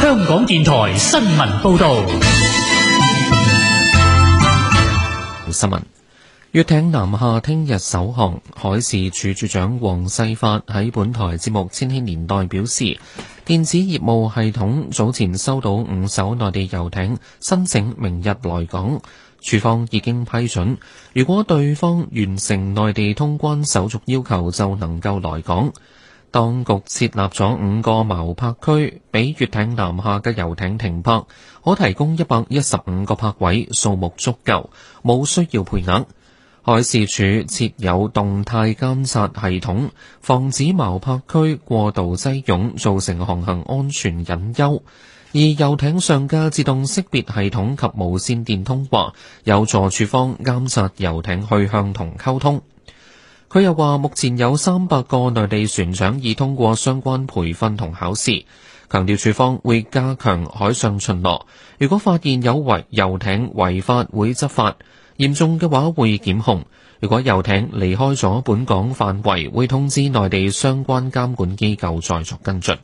香港電台新聞報道。 新聞：粵艇南下聽日首航，海事處處長黃世發喺本台節目《千禧年代》表示，電子業務系統早前收到5艘內地遊艇申請明日來港，處方已經批准，如果對方完成內地通關手續要求就能夠來港。當局設立咗5個錨泊區，俾粵艇南下嘅遊艇停泊，可提供115個泊位，數目足夠，冇需要配額。海事處設有動態監察系統，防止錨泊區過度擠擁造成航行安全隱憂。而遊艇上嘅自動識別系統及無線電通話，有助處方監察遊艇去向同溝通。佢又話，目前有300個內地船長已通過相關培訓同考試，強調處方會加強海上巡邏，如果發現有遊艇違法會執法，嚴重嘅話會檢控。如果遊艇離開咗本港範圍，會通知內地相關監管機構再作跟進。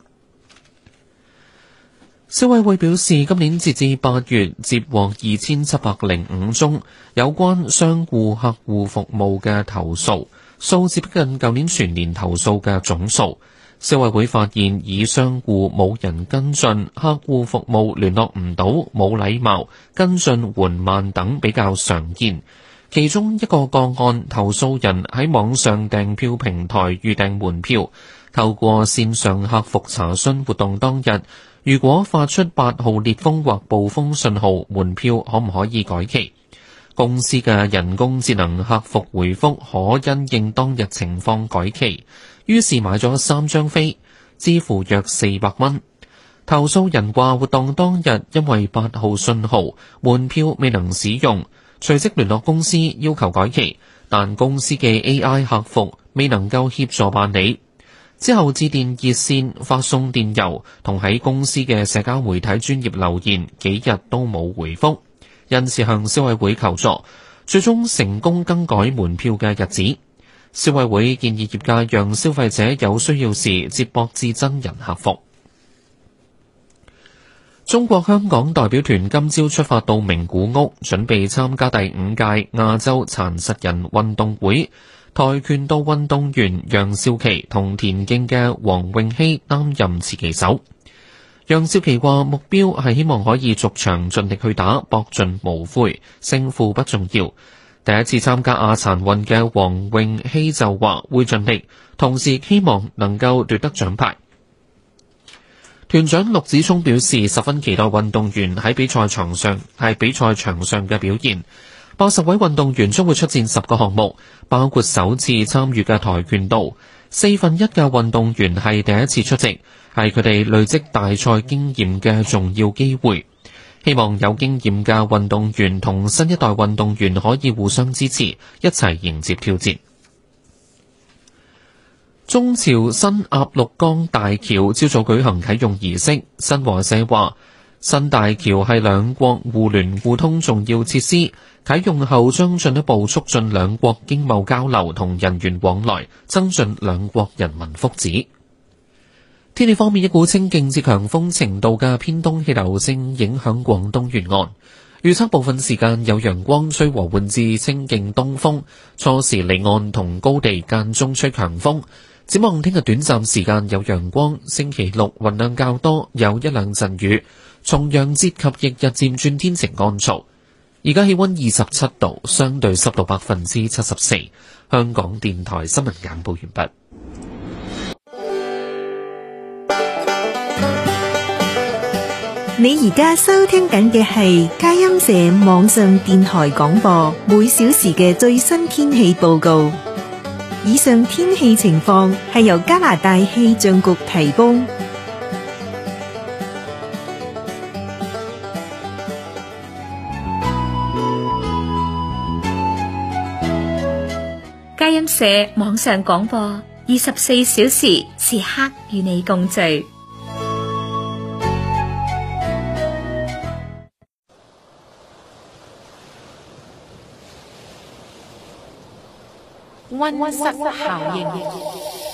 消委會表示，今年截至8月接獲2705宗有關商戶客戶服務嘅投訴，數字逼近舊年全年投訴嘅總數。消委會發現，以商戶冇人跟進、客戶服務聯絡唔到、冇禮貌、跟進緩慢等比較常見。其中一個個案，投訴人喺網上訂票平台預訂門票，透過線上客服查詢活動當日，如果發出8號烈風或暴風信號，門票可唔可以改期？公司嘅人工智能客服回覆可因應當日情況改期，於是買咗3張飛，支付約400蚊。投訴人話活動當日因為8號信號，門票未能使用，隨即聯絡公司要求改期，但公司嘅 AI 客服未能夠協助辦理。之後致電熱線、發送電郵同喺公司嘅社交媒體專頁留言，幾日都冇回覆，因此向消委會求助，最終成功更改門票嘅日子。消委會建議業界讓消費者有需要時接駁至真人客服。中國香港代表團今朝出發到名古屋，準備參加第5屆亞洲殘疾人運動會。跆拳道運動員楊少琪同田徑嘅黃詠希擔任持旗手。楊少琪話目標係希望可以逐場盡力去打，搏盡無悔，勝負不重要。第一次參加亞殘運嘅黃詠希就話會盡力，同時希望能夠奪得獎牌。團長陸子聰表示十分期待運動員喺比賽場上嘅表現。80位運動員將會出戰10個項目，包括首次參與嘅跆拳道。1/4嘅運動員係第一次出席，係佢哋累積大賽經驗嘅重要機會。希望有經驗嘅運動員同新一代運動員可以互相支持，一齊迎接挑戰。中朝新鴨綠江大橋朝早舉行啟用儀式，新華社話新大橋係兩國互聯互通重要設施，啟用後將進一步促進兩國經貿交流同人員往來，增進兩國人民福祉。天氣方面，一股清勁至強風程度嘅偏東氣流正影響廣東沿岸，預測部分時間有陽光，吹和緩至清勁東風，初時離岸同高地間中吹強風。展望聽日短暫時間有陽光，星期六雲量較多，有一兩陣雨。重陽節及翌日漸轉天晴乾燥。而家氣溫27度，相對濕度74%。香港電台新聞簡報完畢。 你而家收聽緊嘅係佳音社網上電台廣播，每小時嘅最新天氣報告。以上天氣情況係由加拿大氣象局提供。 佳音社網上廣播24小時，時刻與你共聚。 溫室效應。